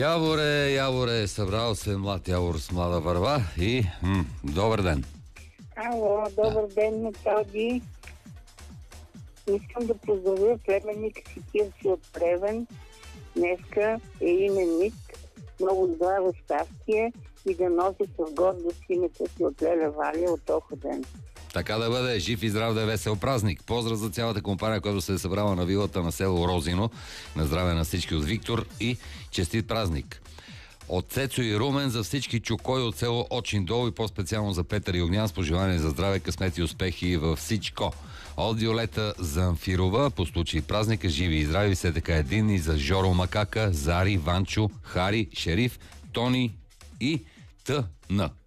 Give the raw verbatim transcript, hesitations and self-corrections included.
Яворе, Яворе, събрал се млад явор с млада върва и м- добър ден. Ало, добър ден, Методи. Искам да поздравя племенника си Кирчи от Плевен. Днеска е именник. Много здраве щастие и да носи с гордост името си от Леля Валя от Охотен. Така да бъде, жив и здрав да е, весел празник. Поздрав за цялата компания, която се е събрала на вилата на село Розино. На здраве на всички от Виктор и честит празник. От Цецо и Румен за всички чукои от село Очин дол и по-специално за Петър и Огнян с пожелание за здраве, късмет и успехи във всичко. От Виолета Замфирова по случай празника живи и здрави все така единни за Жоро Макака, Зари, Ванчо, Хари, Шериф, Тони и Т.Н.